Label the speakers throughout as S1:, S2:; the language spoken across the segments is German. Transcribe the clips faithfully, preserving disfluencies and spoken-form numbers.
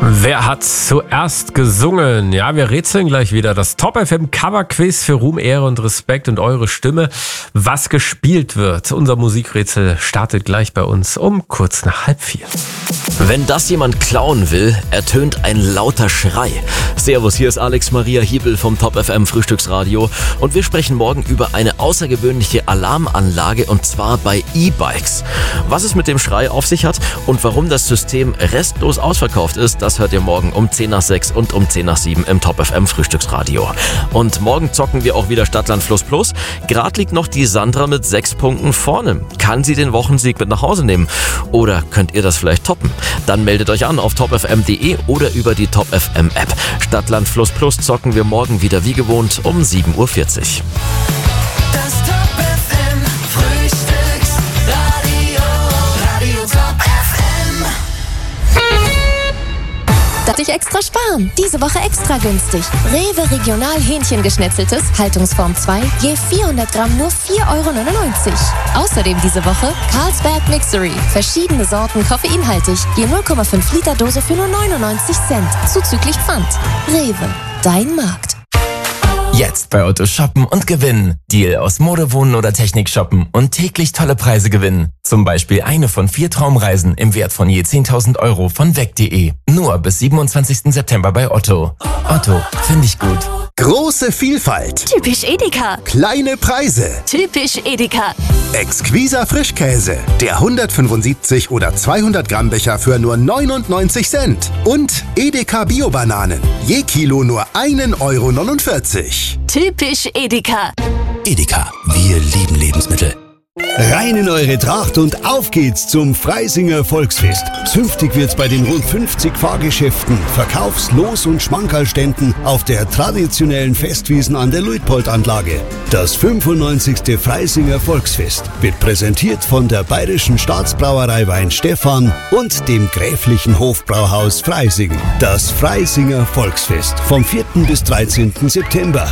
S1: Wer hat zuerst gesungen? Ja, wir rätseln gleich wieder. Das Top F M Cover Quiz für Ruhm, Ehre und Respekt und eure Stimme, was gespielt wird. Unser Musikrätsel startet gleich bei uns um kurz nach halb vier.
S2: Wenn das jemand klauen will, ertönt ein lauter Schrei. Servus, hier ist Alex Maria Hiebel vom Top F M Frühstücksradio und wir sprechen morgen über eine außergewöhnliche Alarmanlage und zwar bei E-Bikes. Was es mit dem Schrei auf sich hat und warum das System restlos ausverkauft ist, das hört ihr morgen um zehn nach sechs und um zehn nach sieben im Top F M Frühstücksradio. Und morgen zocken wir auch wieder Stadtland Fluss Plus. Gerade liegt noch die Sandra mit sechs Punkten vorne. Kann sie den Wochensieg mit nach Hause nehmen? Oder könnt ihr das vielleicht toppen? Dann meldet euch an auf top f m punkt d e oder über die Top F M App. Stadtland Fluss Plus zocken wir morgen wieder wie gewohnt um sieben Uhr vierzig.
S3: Das Top F M Frühstücksradio, Radio Top F M.
S4: Darf ich extra sparen? Diese Woche extra günstig. Rewe Regional Hähnchengeschnetzeltes, Haltungsform zwei, je vierhundert Gramm nur vier Euro neunundneunzig. Außerdem diese Woche Carlsberg Mixery. Verschiedene Sorten koffeinhaltig, je null Komma fünf Liter Dose für nur neunundneunzig Cent. Zuzüglich Pfand. Rewe, dein Markt.
S5: Jetzt bei Otto shoppen und gewinnen. Deal aus Mode, Wohnen oder Technik shoppen und täglich tolle Preise gewinnen. Zum Beispiel eine von vier Traumreisen im Wert von je zehntausend Euro von weg punkt de. Nur bis siebenundzwanzigsten September bei Otto. Otto, finde ich gut.
S6: Große Vielfalt.
S7: Typisch Edeka.
S6: Kleine Preise.
S7: Typisch Edeka.
S6: Exquiser Frischkäse. Der hundertfünfundsiebzig oder zweihundert Gramm Becher für nur neunundneunzig Cent. Und Edeka Bio-Bananen. Je Kilo nur ein Euro neunundvierzig.
S7: Typisch Edeka.
S8: Edeka, wir lieben Lebensmittel.
S9: Rein in eure Tracht und auf geht's zum Freisinger Volksfest. Zünftig wird's bei den rund fünfzig Fahrgeschäften, Verkaufs-, Los- und Schmankerlständen auf der traditionellen Festwiesen an der Luitpold-Anlage. Das fünfundneunzigste Freisinger Volksfest wird präsentiert von der Bayerischen Staatsbrauerei Weinstefan und dem Gräflichen Hofbrauhaus Freising. Das Freisinger Volksfest vom vierten bis dreizehnten September.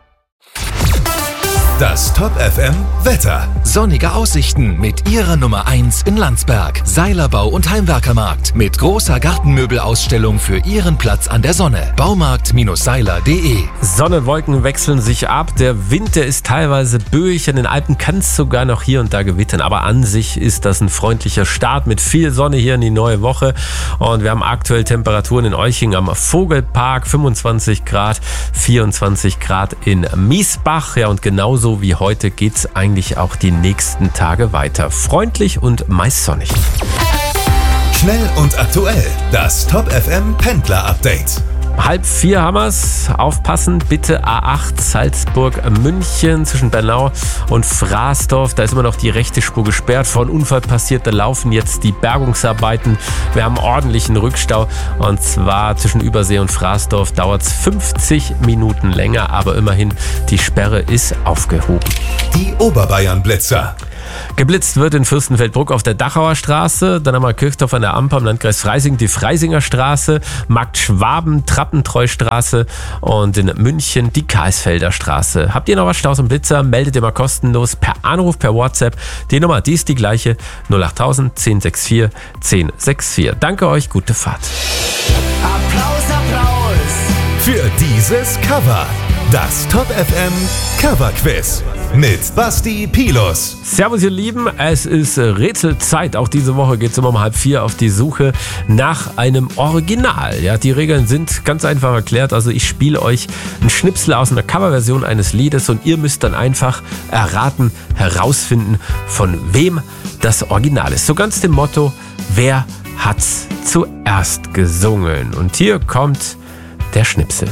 S10: Das Top F M Wetter. Sonnige Aussichten mit ihrer Nummer eins in Landsberg. Seilerbau und Heimwerkermarkt mit großer Gartenmöbelausstellung für Ihren Platz an der Sonne. Baumarkt Seiler punkt de.
S1: Sonne und Wolken wechseln sich ab. Der Wind, der ist teilweise böig. In den Alpen kann es sogar noch hier und da gewittern. Aber an sich ist das ein freundlicher Start mit viel Sonne hier in die neue Woche. Und wir haben aktuell Temperaturen in Euching am Vogelpark. fünfundzwanzig Grad, vierundzwanzig Grad in Miesbach. Ja, und genauso wie heute geht's eigentlich auch die nächsten Tage weiter. Freundlich und meist sonnig.
S10: Schnell und aktuell. Das Top F M Pendler Update.
S1: Halb vier haben wir's. Aufpassen, bitte A acht Salzburg-München zwischen Bernau und Frasdorf. Da ist immer noch die rechte Spur gesperrt. Vor einem Unfall passiert, da laufen jetzt die Bergungsarbeiten. Wir haben ordentlichen Rückstau und zwar zwischen Übersee und Frasdorf dauert es fünfzig Minuten länger, aber immerhin die Sperre ist aufgehoben.
S10: Die Oberbayern-Blitzer.
S1: Geblitzt wird in Fürstenfeldbruck auf der Dachauer Straße, dann haben wir Kirchdorf an der Amper im Landkreis Freising, die Freisinger Straße, Markt Schwaben, Trappentreustraße und in München die Karlsfelder Straße. Habt ihr noch was Staus und Blitzer? Meldet ihr mal kostenlos per Anruf, per WhatsApp. Die Nummer, die ist die gleiche, null achttausend, zehn sechs vier, zehn sechs vier. Danke euch, gute Fahrt.
S3: Applaus, Applaus
S10: für dieses Cover. Das Top F M Cover Quiz mit Basti Pilus.
S1: Servus ihr Lieben, es ist Rätselzeit. Auch diese Woche geht es immer um halb vier auf die Suche nach einem Original. Ja, die Regeln sind ganz einfach erklärt. Also ich spiele euch einen Schnipsel aus einer Coverversion eines Liedes und ihr müsst dann einfach erraten, herausfinden, von wem das Original ist. So ganz dem Motto, wer hat's zuerst gesungen? Und hier kommt der Schnipsel.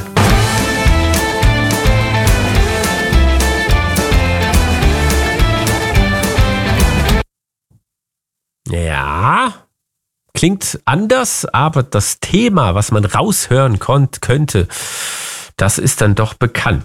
S1: Ja, klingt anders, aber das Thema, was man raushören konnt, könnte, das ist dann doch bekannt.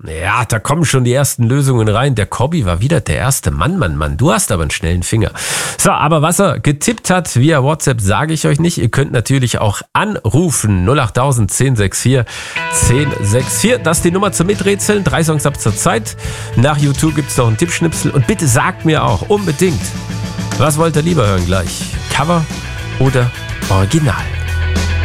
S1: Ja, da kommen schon die ersten Lösungen rein. Der Cobby war wieder der erste. Mann, Mann, Mann, du hast aber einen schnellen Finger. So, aber was er getippt hat via WhatsApp, sage ich euch nicht. Ihr könnt natürlich auch anrufen. null acht tausend zehn sechs vier zehn sechs vier. Das ist die Nummer zum Miträtseln. Drei Songs ab zur Zeit. Nach YouTube gibt's noch einen Tippschnipsel. Und bitte sagt mir auch unbedingt, was wollt ihr lieber hören gleich? Cover oder Original?